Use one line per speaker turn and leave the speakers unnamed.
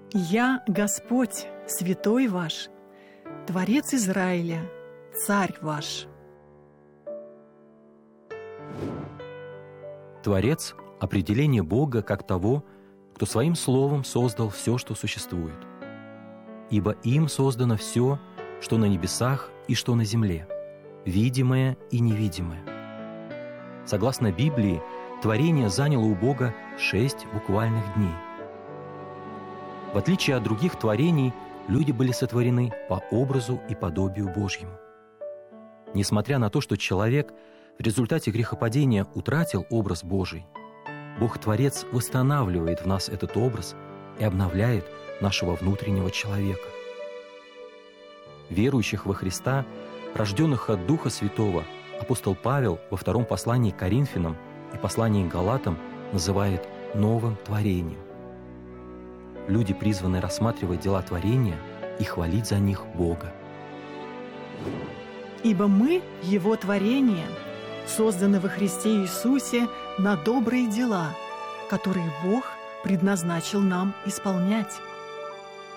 «Я Господь, святой ваш, Творец Израиля, Царь ваш».
Творец – определение Бога как того, кто своим словом создал все, что существует. Ибо им создано все, что на небесах и что на земле, видимое и невидимое. Согласно Библии, творение заняло у Бога 6 буквальных дней. В отличие от других творений, люди были сотворены по образу и подобию Божьему. Несмотря на то, что человек в результате грехопадения утратил образ Божий, Бог-творец восстанавливает в нас этот образ и обновляет нашего внутреннего человека. Верующих во Христа, рожденных от Духа Святого, апостол Павел во втором послании к Коринфянам и послании к Галатам называет новым творением. Люди призваны рассматривать дела творения и хвалить за них Бога.
«Ибо мы, Его творение, созданы во Христе Иисусе на добрые дела, которые Бог предназначил нам исполнять».